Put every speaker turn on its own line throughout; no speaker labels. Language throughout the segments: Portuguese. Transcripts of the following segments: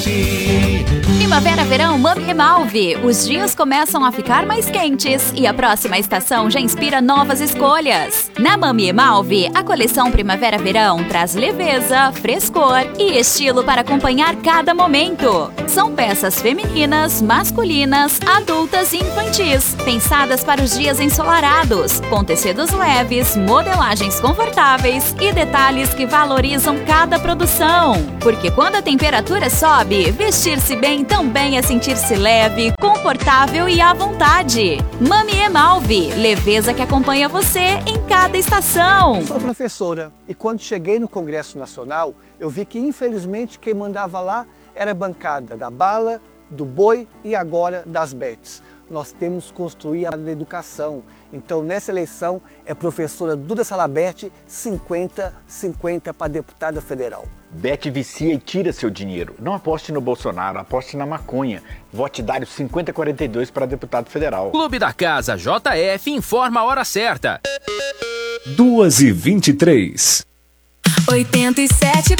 Primavera-verão Mami Emalve. Os dias começam a ficar mais quentes e a próxima estação já inspira novas escolhas. Na Mami Emalve, a coleção Primavera-verão traz leveza, frescor e estilo para acompanhar cada momento. São peças femininas, masculinas, adultas e infantis, pensadas para os dias ensolarados, com tecidos leves, modelagens confortáveis e detalhes que valorizam cada produção. Porque quando a temperatura sobe, vestir-se bem também é sentir-se leve, confortável e à vontade. Mami Emalve, leveza que acompanha você em cada estação.
Sou professora e quando cheguei no Congresso Nacional, eu vi que infelizmente quem mandava lá era a bancada da bala, do boi e agora das bets. Nós temos que construir a educação. Então, nessa eleição, é professora Duda Salabert, 50-50 para deputada federal.
Bet vicia e tira seu dinheiro. Não aposte no Bolsonaro, aposte na maconha. Vote Dário 5042 para deputado federal.
Clube da Casa JF informa a hora certa.
2h23.
87.9.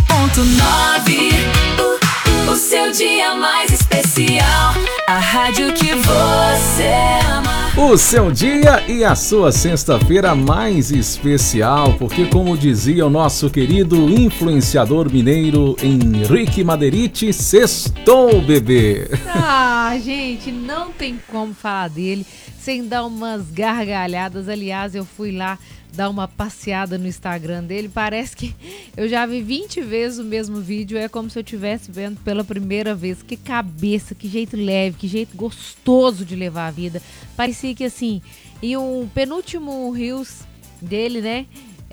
O seu dia mais especial. A rádio que você ama.
O seu dia e a sua sexta-feira mais especial, porque como dizia o nosso querido influenciador mineiro Henrique Maderiti, sextou, bebê.
Ah, gente, não tem como falar dele sem dar umas gargalhadas. Aliás, eu fui lá dar uma passeada no Instagram dele, parece que eu já vi 20 vezes o mesmo vídeo, é como se eu estivesse vendo pela primeira vez. Que cabeça, que jeito leve, que jeito gostoso de levar a vida. Parecia que assim, e um penúltimo Reels dele, né,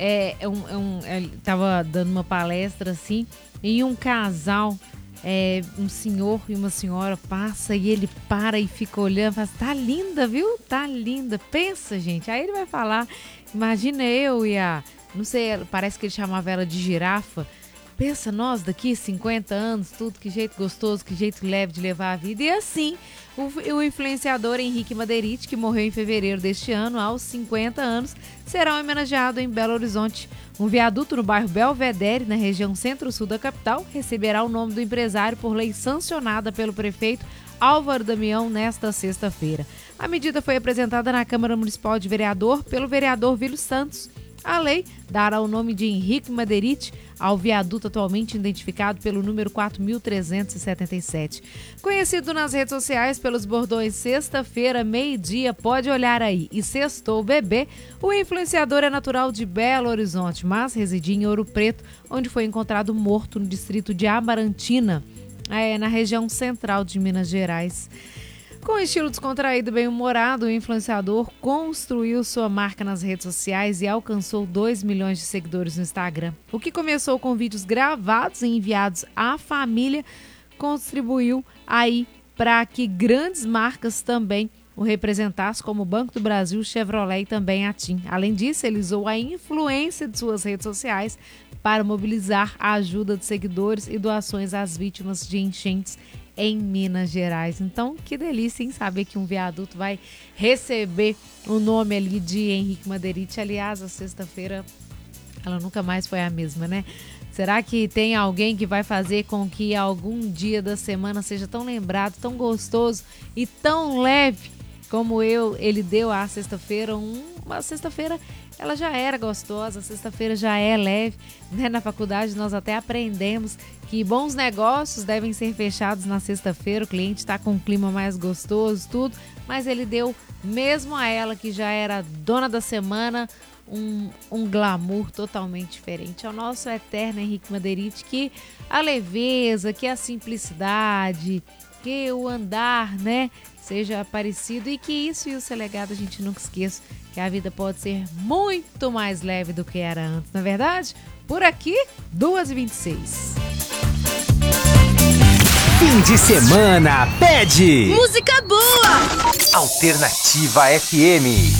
ele tava dando uma palestra assim, e um casal, um senhor e uma senhora passa e ele para e fica olhando, fala, tá linda, viu? Tá linda. Pensa, gente. Aí ele vai falar, imagina eu e não sei, parece que ele chamava ela de girafa. Pensa nós daqui 50 anos, tudo, que jeito gostoso, que jeito leve de levar a vida. E assim, o influenciador Henrique Maderiti, que morreu em fevereiro deste ano, aos 50 anos, será homenageado em Belo Horizonte. Um viaduto no bairro Belvedere, na região centro-sul da capital, receberá o nome do empresário por lei sancionada pelo prefeito Álvaro Damião nesta sexta-feira. A medida foi apresentada na Câmara Municipal de Vereador pelo vereador Vílio Santos. A lei dará o nome de Henrique Maderiti ao viaduto atualmente identificado pelo número 4.377. Conhecido nas redes sociais pelos bordões sexta-feira, meio-dia, pode olhar aí, e sextou bebê, o influenciador é natural de Belo Horizonte, mas residia em Ouro Preto, onde foi encontrado morto no distrito de Amarantina, na região central de Minas Gerais. Com estilo descontraído e bem-humorado, o influenciador construiu sua marca nas redes sociais e alcançou 2 milhões de seguidores no Instagram. O que começou com vídeos gravados e enviados à família, contribuiu aí para que grandes marcas também o representassem, como o Banco do Brasil, Chevrolet e também a TIM. Além disso, ele usou a influência de suas redes sociais para mobilizar a ajuda de seguidores e doações às vítimas de enchentes em Minas Gerais. Então, que delícia, hein? Saber que um viaduto vai receber o nome ali de Henrique Maderiti. Aliás, a sexta-feira, ela nunca mais foi a mesma, né? Será que tem alguém que vai fazer com que algum dia da semana seja tão lembrado, tão gostoso e tão leve como ele deu à sexta-feira? Uma sexta-feira, ela já era gostosa, a sexta-feira já é leve, né? Na faculdade nós até aprendemos que bons negócios devem ser fechados na sexta-feira, o cliente está com um clima mais gostoso, tudo, mas ele deu, mesmo a ela que já era dona da semana, um glamour totalmente diferente. É o nosso eterno Henrique Maderiti, que a leveza, que a simplicidade, que o andar, né, seja parecido, e que isso e o seu legado a gente nunca esqueça, que a vida pode ser muito mais leve do que era antes, não é verdade? Por aqui, 2h26.
Fim de semana pede
música boa.
Alternativa FM.